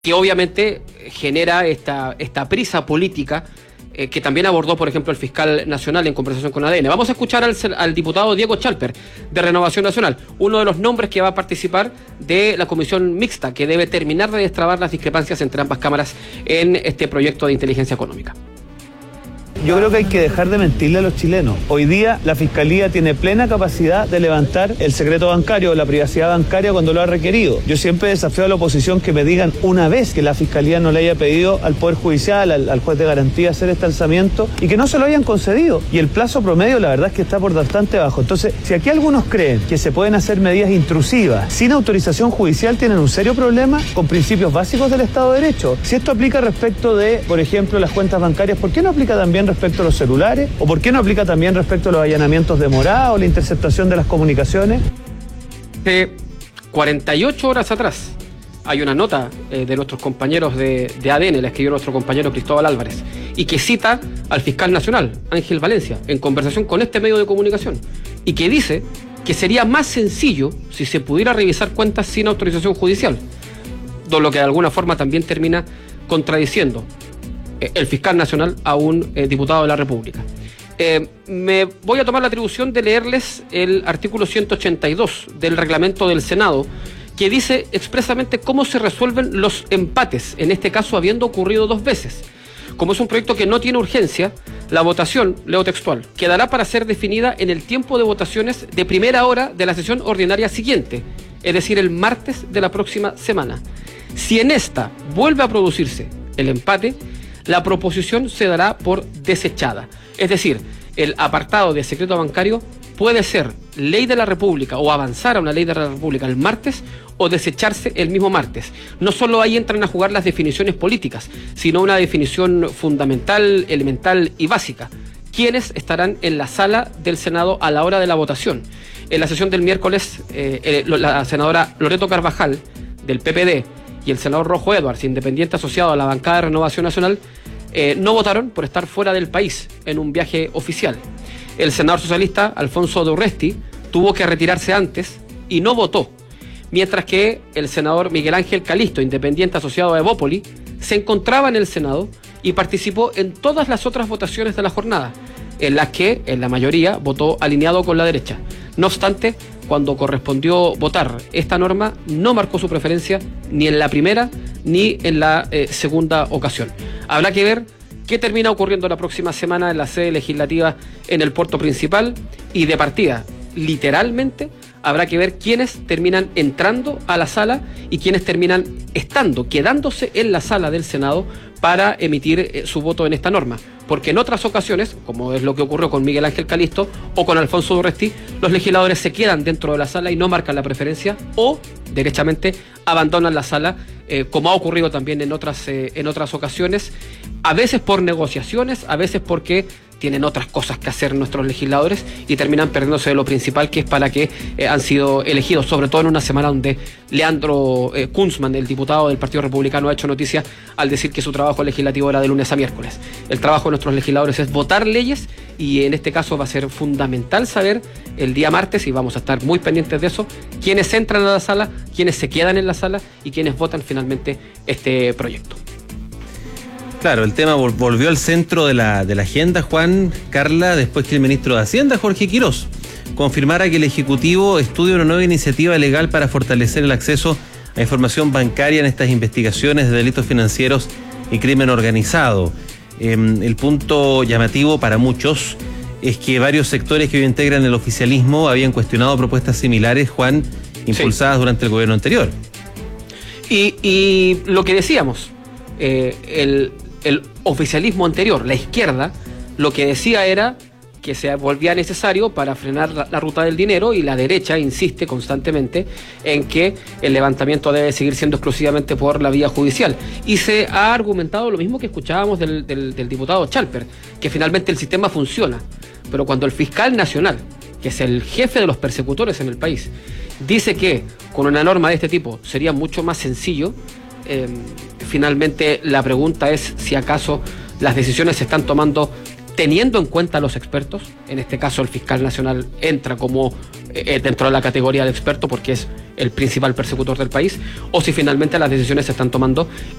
que obviamente genera esta prisa política que también abordó, por ejemplo, el fiscal nacional en conversación con ADN. Vamos a escuchar al diputado Diego Chalper, de Renovación Nacional, uno de los nombres que va a participar de la comisión mixta, que debe terminar de destrabar las discrepancias entre ambas cámaras en este proyecto de inteligencia económica. Yo creo que hay que dejar de mentirle a los chilenos. Hoy día la Fiscalía tiene plena capacidad de levantar el secreto bancario o la privacidad bancaria cuando lo ha requerido. Yo siempre desafío a la oposición que me digan una vez que la Fiscalía no le haya pedido al Poder Judicial, al juez de garantía hacer este alzamiento y que no se lo hayan concedido. Y el plazo promedio la verdad es que está por bastante bajo. Entonces, si aquí algunos creen que se pueden hacer medidas intrusivas sin autorización judicial, tienen un serio problema con principios básicos del Estado de Derecho. Si esto aplica respecto de, por ejemplo, las cuentas bancarias, ¿por qué no aplica también respecto a los celulares? ¿O por qué no aplica también respecto a los allanamientos de morada o la interceptación de las comunicaciones? 48 horas atrás hay una nota de nuestros compañeros de ADN, la escribió nuestro compañero Cristóbal Álvarez, y que cita al fiscal nacional, Ángel Valencia, en conversación con este medio de comunicación, y que dice que sería más sencillo si se pudiera revisar cuentas sin autorización judicial, lo que de alguna forma también termina contradiciendo el fiscal nacional a un diputado de la República. Me voy a tomar la atribución de leerles el artículo 182 del reglamento del Senado, que dice expresamente cómo se resuelven los empates, en este caso habiendo ocurrido 2 veces. Como es un proyecto que no tiene urgencia, la votación, leo textual, quedará para ser definida en el tiempo de votaciones de primera hora de la sesión ordinaria siguiente, es decir, el martes de la próxima semana. Si en esta vuelve a producirse el empate, la proposición se dará por desechada. Es decir, el apartado de secreto bancario puede ser ley de la República o avanzar a una ley de la República el martes o desecharse el mismo martes. No solo ahí entran a jugar las definiciones políticas, sino una definición fundamental, elemental y básica. ¿Quiénes estarán en la sala del Senado a la hora de la votación? En la sesión del miércoles, la senadora Loreto Carvajal, del PPD, y el senador Rojo Edwards, independiente asociado a la bancada de Renovación Nacional, no votaron por estar fuera del país en un viaje oficial. El senador socialista Alfonso de Urresti tuvo que retirarse antes y no votó, mientras que el senador Miguel Ángel Calisto, independiente asociado a Evópoli, se encontraba en el Senado y participó en todas las otras votaciones de la jornada, en las que, en la mayoría, votó alineado con la derecha. No obstante, cuando correspondió votar esta norma, no marcó su preferencia ni en la primera ni en la segunda ocasión. Habrá que ver qué termina ocurriendo la próxima semana en la sede legislativa en el puerto principal, y de partida, literalmente, habrá que ver quiénes terminan entrando a la sala y quiénes terminan quedándose en la sala del Senado para emitir su voto en esta norma. Porque en otras ocasiones, como es lo que ocurrió con Miguel Ángel Calisto o con Alfonso de Urresti, los legisladores se quedan dentro de la sala y no marcan la preferencia o, derechamente, abandonan la sala, como ha ocurrido también en otras ocasiones, a veces por negociaciones, a veces porque tienen otras cosas que hacer nuestros legisladores y terminan perdiéndose de lo principal, que es para que han sido elegidos, sobre todo en una semana donde Leandro Kunzman, el diputado del Partido Republicano, ha hecho noticia al decir que su trabajo legislativo era de lunes a miércoles. El trabajo de nuestros legisladores es votar leyes, y en este caso va a ser fundamental saber el día martes, y vamos a estar muy pendientes de eso, quiénes entran a la sala, quiénes se quedan en la sala y quiénes votan finalmente este proyecto. Claro, el tema volvió al centro de la agenda, Juan, Carla, después que el ministro de Hacienda, Jorge Quirós, confirmara que el Ejecutivo estudia una nueva iniciativa legal para fortalecer el acceso a información bancaria en estas investigaciones de delitos financieros y crimen organizado. El punto llamativo para muchos es que varios sectores que hoy integran el oficialismo habían cuestionado propuestas similares, Juan, impulsadas durante el gobierno anterior. Y lo que decíamos, el oficialismo anterior, la izquierda, lo que decía era que se volvía necesario para frenar la ruta del dinero, y la derecha insiste constantemente en que el levantamiento debe seguir siendo exclusivamente por la vía judicial. Y se ha argumentado lo mismo que escuchábamos del diputado Chalper, que finalmente el sistema funciona, pero cuando el fiscal nacional, que es el jefe de los persecutores en el país, dice que con una norma de este tipo sería mucho más sencillo, finalmente la pregunta es si acaso las decisiones se están tomando teniendo en cuenta a los expertos. En este caso el fiscal nacional entra como dentro de la categoría de experto porque es el principal persecutor del país, o si finalmente las decisiones se están tomando